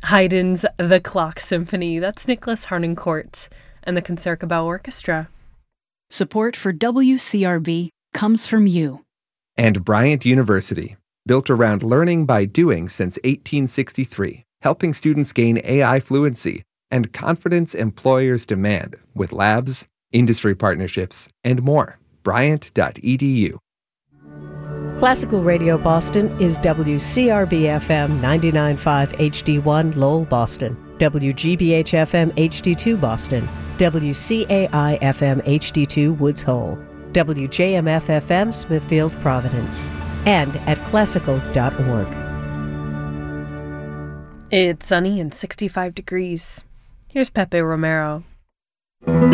Haydn's The Clock Symphony. That's Nicholas Harnoncourt and the Concertgebouw Orchestra. Support for WCRB comes from you. And Bryant University, built around learning by doing since 1863, helping students gain AI fluency and confidence employers demand with labs, industry partnerships, and more. Bryant.edu. Classical Radio Boston is WCRB-FM 99.5 HD1 Lowell, Boston, WGBH-FM HD2 Boston, WCAI-FM HD2 Woods Hole, WJMF-FM Smithfield, Providence, and at classical.org. It's sunny and 65 degrees. Here's Pepe Romero.